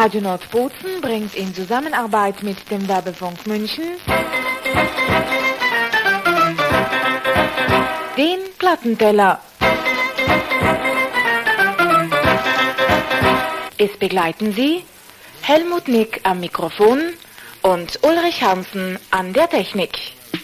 Radio Nordbozen bringt in Zusammenarbeit mit dem Werbefunk München den Plattenteller. Es begleiten Sie Helmut Nick am Mikrofon und Ulrich Hansen an der Technik.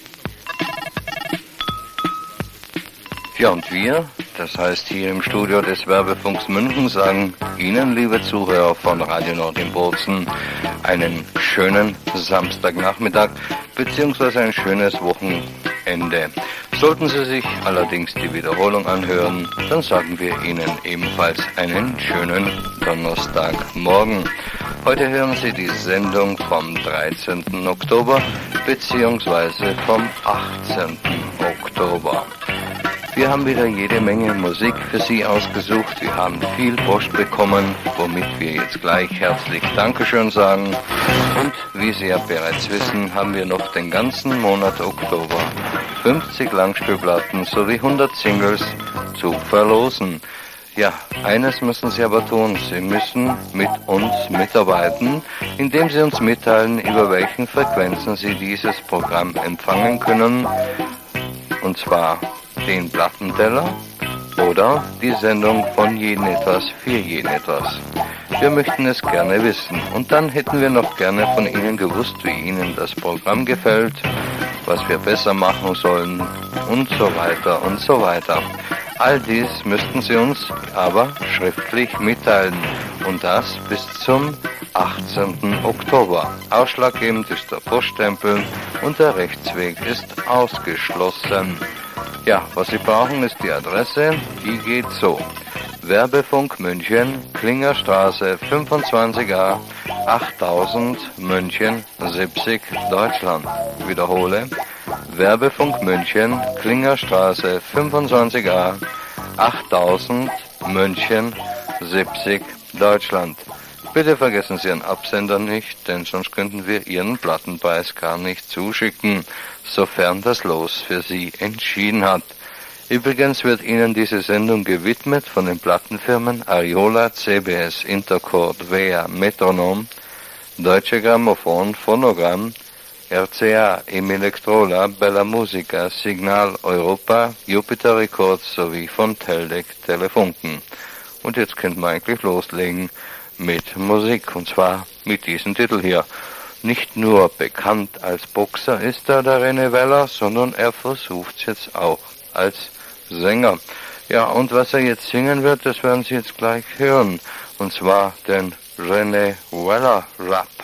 Ja, und wir, das heißt hier im Studio des Werbefunks München, sagen Ihnen, liebe Zuhörer von Radio Nord in Bozen, einen schönen Samstagnachmittag bzw. ein schönes Wochenende. Sollten Sie sich allerdings die Wiederholung anhören, dann sagen wir Ihnen ebenfalls einen schönen Donnerstagmorgen. Heute hören Sie die Sendung vom 13. Oktober bzw. vom 18. Oktober. Wir haben wieder jede Menge Musik für Sie ausgesucht. Wir haben viel Post bekommen, womit wir jetzt gleich herzlich Dankeschön sagen. Und wie Sie ja bereits wissen, haben wir noch den ganzen Monat Oktober 50 Langspielplatten sowie 100 Singles zu verlosen. Ja, eines müssen Sie aber tun. Sie müssen mit uns mitarbeiten, indem Sie uns mitteilen, über welchen Frequenzen Sie dieses Programm empfangen können. Und zwar den Plattenteller oder die Sendung von jeden etwas für jeden etwas. Wir möchten es gerne wissen. Und dann hätten wir noch gerne von Ihnen gewusst, wie Ihnen das Programm gefällt, was wir besser machen sollen und so weiter und so weiter. All dies müssten Sie uns aber schriftlich mitteilen. Und das bis zum 18. Oktober. Ausschlaggebend ist der Poststempel und der Rechtsweg ist ausgeschlossen. Ja, was Sie brauchen, ist die Adresse, die geht so. Werbefunk München, Klingerstraße 25a, 8000 München, 70 Deutschland. Wiederhole, Werbefunk München, Klingerstraße 25a, 8000 München, 70 Deutschland. Bitte vergessen Sie Ihren Absender nicht, denn sonst könnten wir Ihren Plattenpreis gar nicht zuschicken, sofern das Los für Sie entschieden hat. Übrigens wird Ihnen diese Sendung gewidmet von den Plattenfirmen Ariola, CBS, Intercord, Wea, Metronom, Deutsche Grammophon, Phonogramm, RCA, Electrola, Bella Musica, Signal Europa, Jupiter Records sowie von Teldec Telefunken. Und jetzt könnten wir eigentlich loslegen mit Musik, und zwar mit diesem Titel hier. Nicht nur bekannt als Boxer ist er, der René Weller, sondern er versucht's jetzt auch als Sänger. Ja, und was er jetzt singen wird, das werden Sie jetzt gleich hören, und zwar den René Weller Rap.